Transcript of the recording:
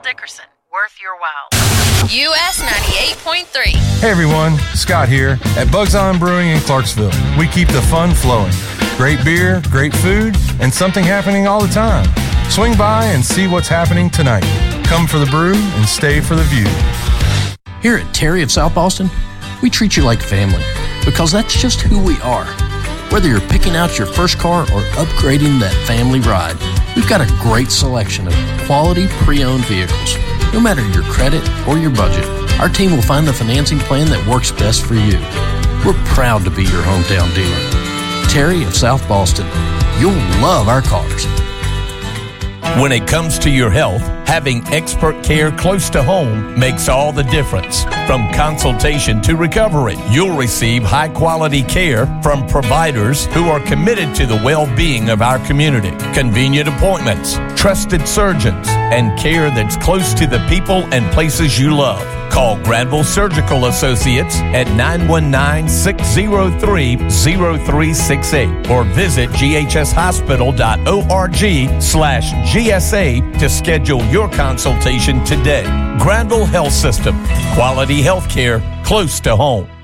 Dickerson. Worth your while. US 98.3. Hey everyone, Scott here at Bugs On Brewing in Clarksville. We keep the fun flowing. Great beer, great food, and something happening all the time. Swing by and see what's happening tonight. Come for the brew and stay for the view. Here at Terry of South Boston, we treat you like family because that's just who we are. Whether you're picking out your first car or upgrading that family ride, we've got a great selection of quality pre-owned vehicles. No matter your credit or your budget, our team will find the financing plan that works best for you. We're proud to be your hometown dealer. Terry of South Boston. You'll love our cars. When it comes to your health, having expert care close to home makes all the difference. From consultation to recovery, you'll receive high-quality care from providers who are committed to the well-being of our community. Convenient appointments, trusted surgeons, and care that's close to the people and places you love. Call Granville Surgical Associates at 919-603-0368 or visit ghshospital.org/GSA to schedule your consultation today. Granville Health System. Quality health care close to home.